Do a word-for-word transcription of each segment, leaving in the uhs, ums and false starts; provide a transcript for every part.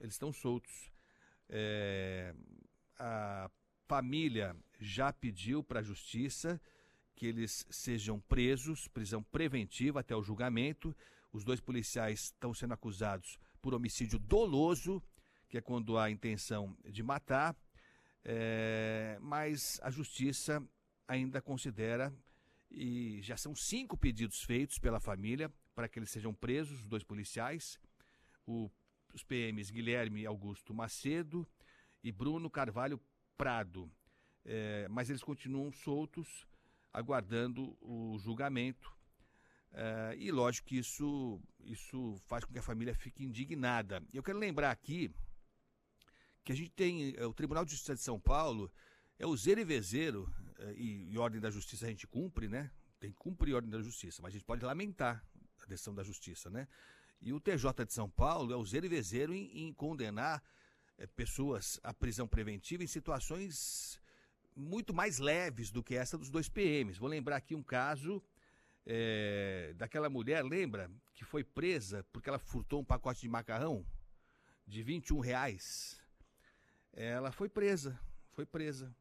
eles estão soltos. É, a família já pediu para a justiça que eles sejam presos, prisão preventiva até o julgamento. Os dois policiais estão sendo acusados por homicídio doloso, que é quando há intenção de matar, é, mas a justiça ainda considera, e já são cinco pedidos feitos pela família para que eles sejam presos, os dois policiais, o, os P Ms Guilherme Augusto Macedo e Bruno Carvalho Prado, é, mas eles continuam soltos, aguardando o julgamento. Uh, e lógico que isso, isso faz com que a família fique indignada. Eu quero lembrar aqui que a gente tem, uh, o Tribunal de Justiça de São Paulo é o zero e vezeiro, uh, e, e ordem da justiça a gente cumpre, né? Tem que cumprir a ordem da justiça, mas a gente pode lamentar a decisão da justiça, né? E o T J de São Paulo é o zero e vezeiro em, em condenar uh, pessoas à prisão preventiva em situações muito mais leves do que essa dos dois P Ms. Vou lembrar aqui um caso é, daquela mulher, lembra? Que foi presa porque ela furtou um pacote de macarrão de vinte e um reais. Ela foi presa, foi presa.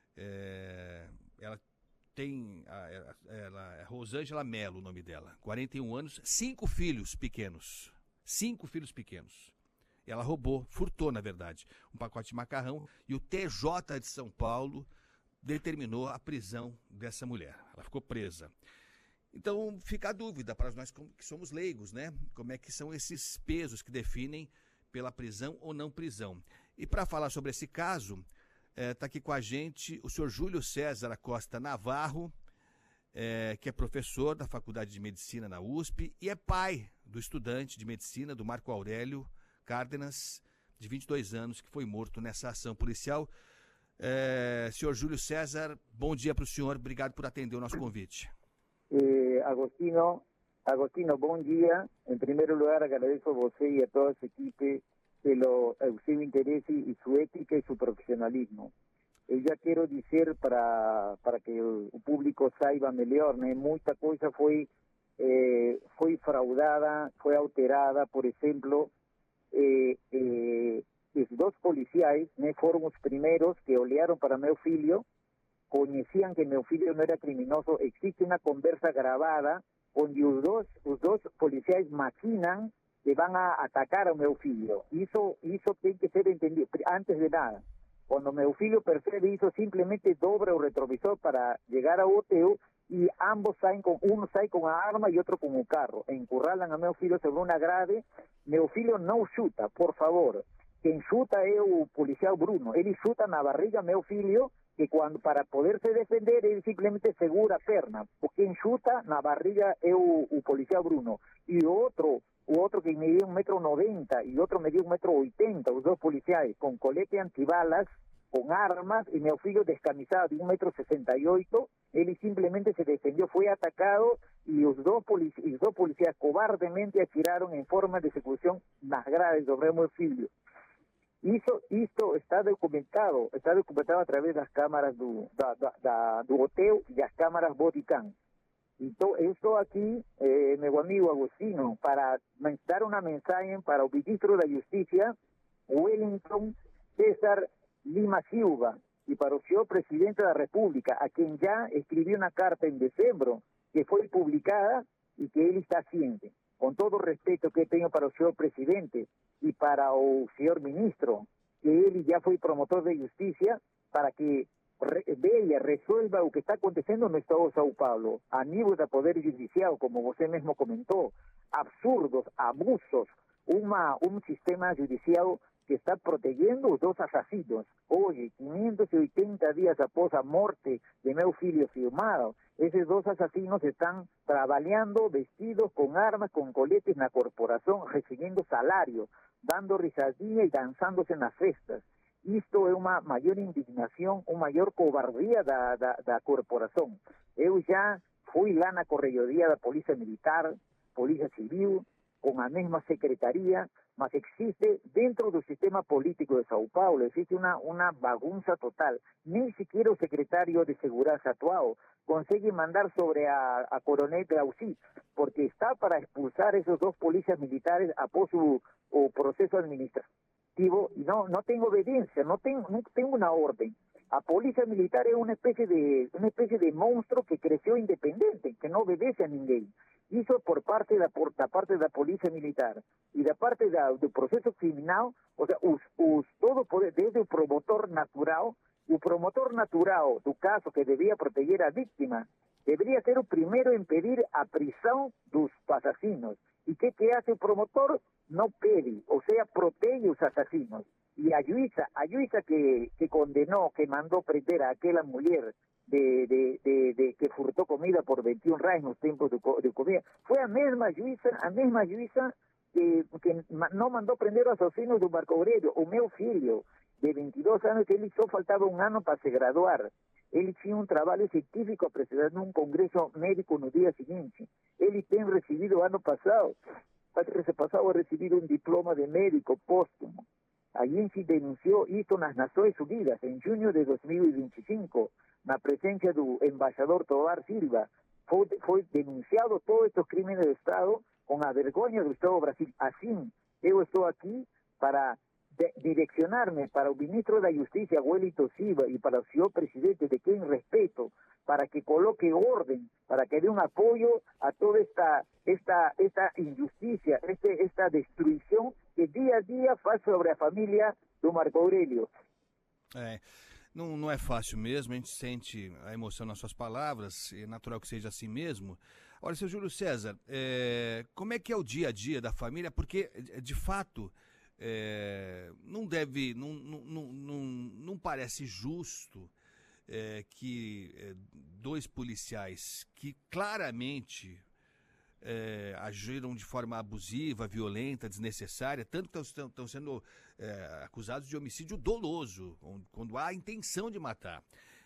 É, ela tem, a, ela, é Rosângela Mello o nome dela, quarenta e um anos, cinco filhos pequenos, cinco filhos pequenos. Ela roubou, furtou, na verdade, um pacote de macarrão, e o T J de São Paulo determinou a prisão dessa mulher. Ela ficou presa. Então, fica a dúvida para nós que somos leigos, né? Como é que são esses pesos que definem pela prisão ou não prisão. E para falar sobre esse caso, está aqui com a gente o senhor Júlio César Costa Navarro, é, que é professor da Faculdade de Medicina na U S P e é pai do estudante de medicina, do Marco Aurélio Cárdenas, de vinte e dois anos, que foi morto nessa ação policial. É, senhor Júlio César, bom dia para o senhor, obrigado por atender o nosso convite. Eh, Agostino, Agostino, bom dia. Em primeiro lugar, agradeço a você e a toda a sua equipe pelo seu interesse e sua ética e seu profissionalismo. Eu já quero dizer para para que o, o público saiba melhor, né? Muita coisa foi eh, foi fraudada, foi alterada. Por exemplo, eh, eh, os dois policiais, né, foram os primeiros que olharam para meu filho, conheciam que meu filho não era criminoso. Existe uma conversa gravada onde os dois, os dois policiais maquinam que vão a atacar ao meu filho. Isso, isso tem que ser entendido. Antes de nada, quando meu filho percebe isso, simplesmente dobra o retrovisor para chegar ao hotel e ambos saem com, um sai com a arma e outro com o carro. Encurralam a meu filho sobre uma grade. Meu filho não chuta, por favor. Quem chuta é o policial Bruno. Ele chuta na barriga meu filho, que quando para poder se defender ele simplesmente segura a perna. Quem chuta na barriga é o, o policial Bruno. E o outro, o outro que media um metro e noventa e outro media um metro e oitenta, os dois policiais com colete antibalas, com armas, e meu filho descamisado de um metro e sessenta e oito, ele simplesmente se defendeu, foi atacado, e os dois, polici os dois policiais cobardemente atiraram em forma de execução nas grades sobre meu filho. Isso, isto está documentado, está documentado através das câmaras do, da, da, da, do hotel e das câmaras Bodycam. Então, eu estou aqui, eh, meu amigo Agostino, para dar uma mensagem para o ministro da Justiça, Wellington César Lima Silva, e para o senhor presidente da República, a quem já escrevi uma carta em dezembro, que foi publicada e que ele está ciente. Com todo o respeito que tenho para o senhor presidente e para o senhor ministro, que ele já foi promotor de justiça, para que re, veja, resolva o que está acontecendo no estado de São Paulo, a nível do Poder Judicial, como você mesmo comentou, absurdos, abusos, uma, um sistema judicial que está protegendo os dois assassinos. Hoje, quinhentos e oitenta dias após a morte de meu filho filmado, esses dois assassinos estão trabalhando vestidos com armas, com coletes na corporação, recebendo salário, dando risadinha e dançando-se nas festas. Isto é uma maior indignação, uma maior covardia da, da, da corporação. Eu já fui lá na corregedoria da Polícia Militar, Polícia Civil, com a mesma secretaria, mas existe, dentro do sistema político de São Paulo, existe uma, uma bagunça total. Nem sequer o secretário de Segurança atual consegue mandar sobre a, a coronel Glauci, porque está para expulsar esses dois polícias militares após o, o processo administrativo efectivo y no no tengo obediencia, no tengo no tengo una orden. La policía militar es una especie de una especie de monstruo que creció independiente, que no obedece a ninguém. Isso por parte da por da parte da polícia militar e da parte da, do processo criminal, ou seja, os, os todo poder, desde o promotor natural, o promotor natural do caso que devia proteger a vítima, deveria ser o primeiro em pedir a prisão dos assassinos. E o que que hace o promotor? Não pede, ou seja, protege os assassinos. E a juíza, a juíza que, que condenou, que mandou prender a aquela mulher de, de, de, de que furtou comida por veintiún reais nos tempos de, de comida, foi a mesma juíza, a mesma juíza que, que não mandou prender os assassinos do Marco Aurélio, o meu filho, de veintidós anos, que ele só faltava um ano para se graduar. Ele tinha um trabalho científico apresentado num congresso médico no dia seguinte. Ele tem recebido, ano passado, ano passado, recebido um diploma de médico póstumo. Allí se denunció esto en las Naciones Unidas en junio de dos mil veinticinco, na presencia del embajador Tovar Silva. Fue, fue denunciado todos estos crímenes de Estado con la vergüenza del Estado de Brasil. Así, yo estoy aquí para de, direccionarme para el ministro de la Justicia, Wellington Silva, y para el señor presidente, de quien respeto, para que coloque orden, para que dé un apoyo a toda esta esta esta injusticia, este, esta destruição que dia a dia faz sobre a família do Marco Aurélio. É, não, não é fácil mesmo, a gente sente a emoção nas suas palavras, é natural que seja assim mesmo. Olha, seu Júlio César, é, como é que é o dia a dia da família? Porque, de fato, é, não deve, não, não, não, não, não parece justo é, que é, dois policiais que claramente É, agiram de forma abusiva, violenta, desnecessária, tanto que estão sendo é, acusados de homicídio doloso, quando há a intenção de matar.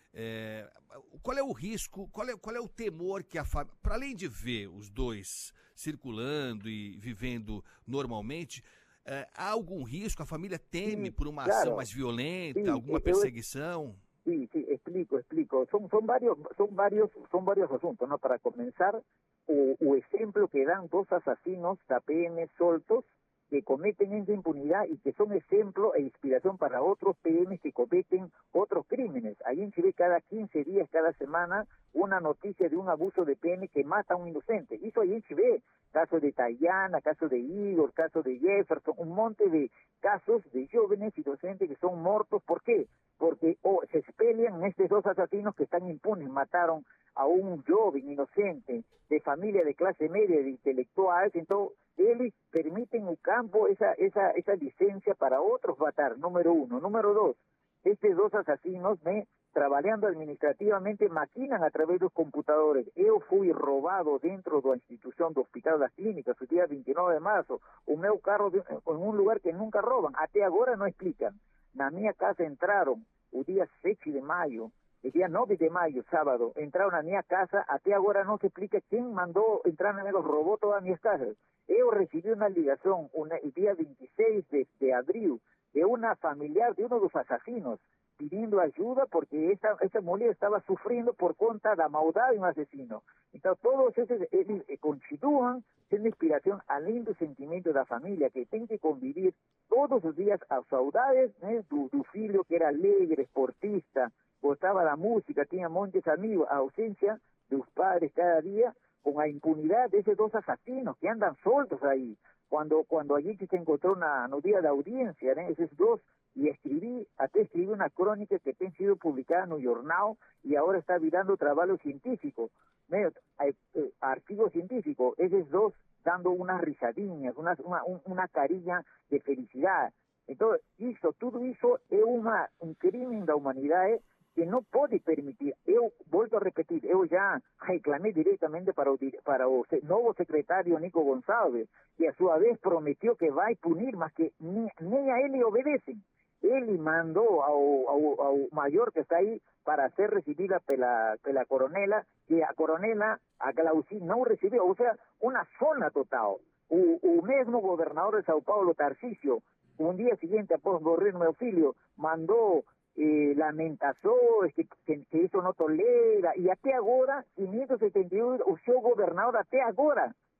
É, qual é o risco, qual é, qual é o temor que a família, para além de ver os dois circulando e vivendo normalmente, é, há algum risco? A família teme por uma claro, ação mais violenta, sim, alguma perseguição? Sim, sim, explico, explico. São, são, vários, são, vários, são vários assuntos, ¿no? Para começar, o, o ejemplo que dan dos asesinos da P M soltos que cometen esa impunidad y que son ejemplo e inspiración para otros P M que cometen otros crímenes. Ahí en Chile cada quince días, cada semana, una noticia de un abuso de P M que mata a un inocente. Eso ahí en Chile, caso de Tayana, caso de Igor, caso de Jefferson, un monte de casos de jóvenes inocentes que son muertos. ¿Por qué? Porque oh, se pelean estos dos asesinos que están impunes, mataron a un joven inocente de familia de clase media, de intelectuales, entonces ellos permiten un campo esa esa esa licencia para otros matar, número uno. Número dos, estos dos asesinos, ¿me? Trabajando administrativamente, maquinan a través de los computadores. Yo fui robado dentro de la institución de Hospital das Clínicas el día veintinueve de marzo, o meu carro de, en un lugar que nunca roban, hasta ahora no explican. Na minha casa entraron el día siete de mayo, el día nueve de mayo, sábado, entraron a mi casa, hasta ahora no se explica quién mandó entrar en los robó todas mis casas. Yo recibí una ligación una, el día veintiséis de, de abril de una familiar de uno de los asesinos pidiendo ayuda porque esa, esa mujer estaba sufriendo por cuenta de la maldad de un asesino. Entonces todos esos eh, continúan siendo inspiración al lindo sentimiento de la familia que tiene que convivir todos los días a saudades, ¿eh? tu, tu filho que era alegre, esportista, gostava da música, tinha montes amigos, a ausencia de los padres cada día, con la impunidad de esos dos asesinos que andan soltos ahí. Cuando cuando allí se encontró una, no día de audiencia, ¿eh? Esos dos, y escribí, hasta escribí una crónica que ha sido publicada en el jornal y ahora está virando trabajo científico, ¿eh? Eh, artículo científico, esos dos dando unas risadinhas, una, una, una carilla de felicidad. Entonces, eso, todo eso es una, un crimen de la humanidad, ¿eh? Que no puede permitir. Yo vuelvo a repetir, yo ya reclamé directamente para o, para o nuevo secretario Nico González, que a su vez prometió que va a punir, mas que ni, ni a él le obedecen. Él mandó ao, ao, ao mayor que está ahí para ser recibida pela, pela coronela, que a coronela, a Glauci, no recibió, o sea, una zona total. O, o mesmo gobernador de Sao Paulo, Tarcísio, un día siguiente após morrer meu filho, mandou eh, lamentações, que, que, que isso não tolera, e até agora, quinhentos e setenta e um, o seu governador até agora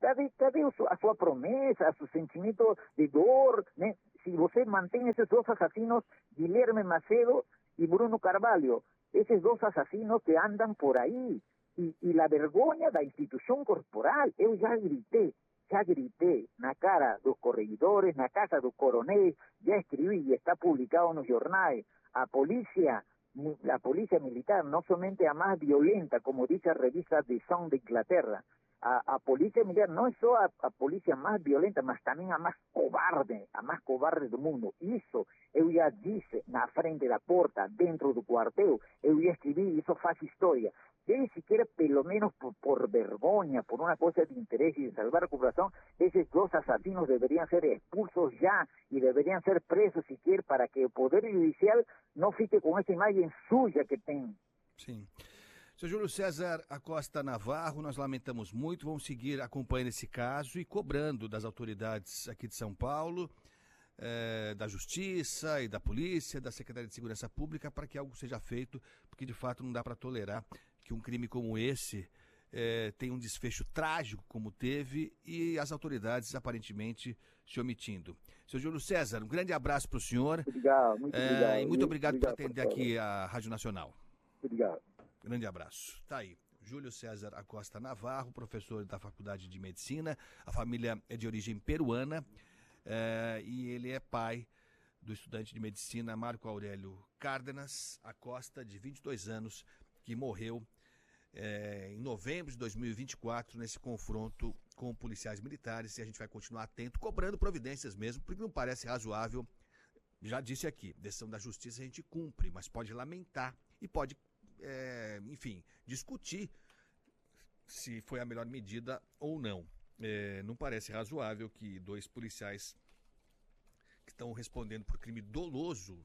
Cadê, cadê a sua promessa, a seu sentimento de dor, né? Se você mantém esses dois assassinos, Guilherme Macedo e Bruno Carvalho, esses dois assassinos que andam por aí, e, e a vergonha da instituição corporal, eu já gritei, já gritei na cara dos corregedores, na casa dos coronéis, já escrevi e está publicado nos jornais, a polícia, a polícia militar, não somente a mais violenta, como diz a revista The Sun de Inglaterra, a, a polícia militar não é só a, a polícia mais violenta, mas também a mais covarde, a mais covarde do mundo. Isso eu já disse na frente da porta, dentro do quartel, eu já escrevi, isso faz história. Nem sequer, pelo menos por, por vergonha, por uma coisa de interesse de salvar a população, esses dois assassinos deveriam ser expulsos já e deveriam ser presos sequer para que o Poder Judicial não fique com essa imagem suja que tem. Sim. Seu Júlio César Acosta Navarro, nós lamentamos muito, vamos seguir acompanhando esse caso e cobrando das autoridades aqui de São Paulo, eh, da Justiça e da Polícia, da Secretaria de Segurança Pública, para que algo seja feito, porque de fato não dá para tolerar que um crime como esse eh, tenha um desfecho trágico como teve e as autoridades aparentemente se omitindo. Seu Júlio César, um grande abraço para o senhor. Obrigado, muito eh, obrigado. E muito obrigado, obrigado por atender por aqui a Rádio Nacional. Obrigado. Grande abraço. Tá aí. Júlio César Acosta Navarro, professor da Faculdade de Medicina. A família é de origem peruana eh, e ele é pai do estudante de medicina Marco Aurélio Cárdenas Acosta, de vinte e dois anos, que morreu eh, em novembro de dois mil e vinte e quatro nesse confronto com policiais militares. E a gente vai continuar atento, cobrando providências mesmo, porque não parece razoável. Já disse aqui, decisão da Justiça a gente cumpre, mas pode lamentar e pode É, enfim, discutir se foi a melhor medida ou não. É, não parece razoável que dois policiais que estão respondendo por crime doloso,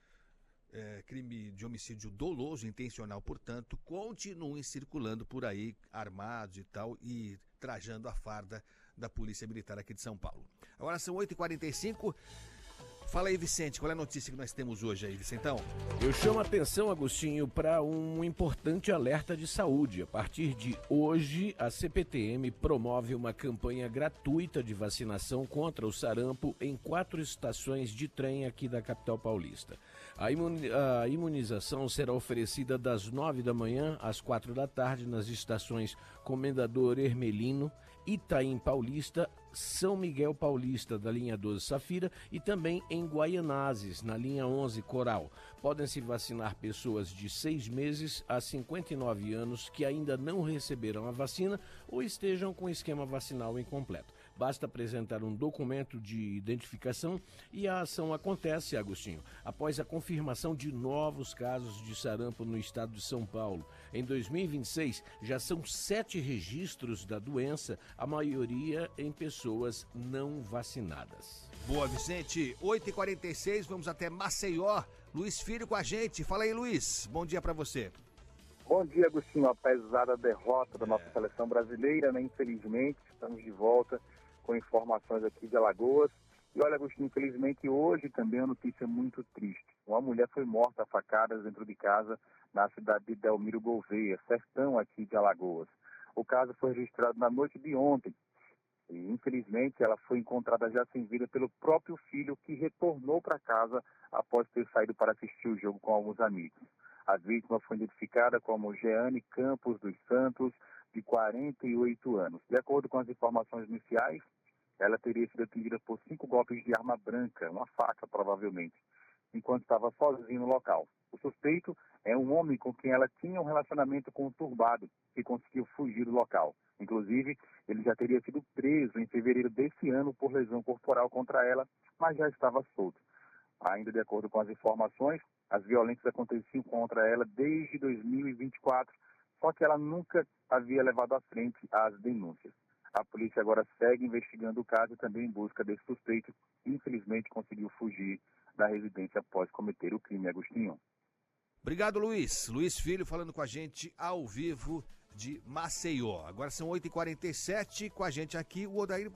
é, crime de homicídio doloso, intencional, portanto, continuem circulando por aí, armados e tal, e trajando a farda da Polícia Militar aqui de São Paulo. Agora são oito e quarenta e cinco. Fala aí, Vicente, qual é a notícia que nós temos hoje aí, Vicentão? Eu chamo a atenção, Agostinho, para um importante alerta de saúde. A partir de hoje, a C P T M promove uma campanha gratuita de vacinação contra o sarampo em quatro estações de trem aqui da capital paulista. A, imuni- a imunização será oferecida das nove da manhã às quatro da tarde nas estações Comendador Hermelino, Itaim Paulista, São Miguel Paulista, da linha doze Safira, e também em Guaianazes, na linha onze Coral. Podem se vacinar pessoas de seis meses a cinquenta e nove anos que ainda não receberam a vacina ou estejam com o esquema vacinal incompleto. Basta apresentar um documento de identificação e a ação acontece, Agostinho, após a confirmação de novos casos de sarampo no estado de São Paulo. Em dois mil e vinte e seis, já são sete registros da doença, a maioria em pessoas não vacinadas. Boa, Vicente. oito e quarenta e seis, vamos até Maceió. Luiz Filho com a gente. Fala aí, Luiz. Bom dia para você. Bom dia, Agostinho. Apesar da derrota da nossa é. seleção brasileira, né, infelizmente, estamos de volta com informações aqui de Alagoas. E olha, Agostinho, infelizmente hoje também é uma notícia muito triste. Uma mulher foi morta a facadas dentro de casa na cidade de Delmiro Gouveia, sertão aqui de Alagoas. O caso foi registrado na noite de ontem. E, infelizmente, ela foi encontrada já sem vida pelo próprio filho, que retornou para casa após ter saído para assistir o jogo com alguns amigos. A vítima foi identificada como Jeane Campos dos Santos, de quarenta e oito anos. De acordo com as informações iniciais, ela teria sido atingida por cinco golpes de arma branca, uma faca provavelmente, enquanto estava sozinha no local. O suspeito é um homem com quem ela tinha um relacionamento conturbado, que conseguiu fugir do local. Inclusive, ele já teria sido preso em fevereiro desse ano por lesão corporal contra ela, mas já estava solto. Ainda de acordo com as informações, as violências aconteciam contra ela desde dois mil e vinte e quatro, só que ela nunca havia levado à frente as denúncias. A polícia agora segue investigando o caso e também em busca desse suspeito, que infelizmente conseguiu fugir da residência após cometer o crime. Agostinho. Obrigado, Luiz. Luiz Filho falando com a gente ao vivo de Maceió. Agora são oito e quarenta e sete, com a gente aqui o Odair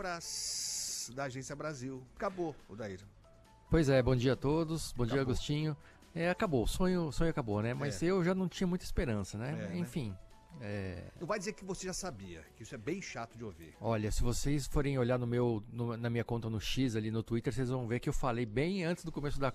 Braz, da Agência Brasil. Acabou, Odair. Pois é, bom dia a todos, bom Acabou. dia, Agostinho. É, acabou, o sonho, sonho acabou, né? Mas é. eu já não tinha muita esperança, né? É, Enfim, né? É... Não vai dizer que você já sabia, que isso é bem chato de ouvir. Olha, se vocês forem olhar no meu, no, na minha conta no X ali no Twitter, vocês vão ver que eu falei bem antes do começo da,